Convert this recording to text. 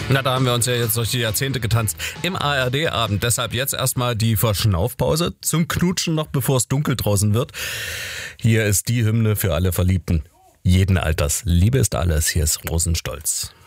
Na, da haben wir uns ja jetzt durch die Jahrzehnte getanzt im ARD-Abend. Deshalb jetzt erstmal die Verschnaufpause zum Knutschen noch, bevor es dunkel draußen wird. Hier ist die Hymne für alle Verliebten jeden Alters. Liebe ist alles. Hier ist Rosenstolz.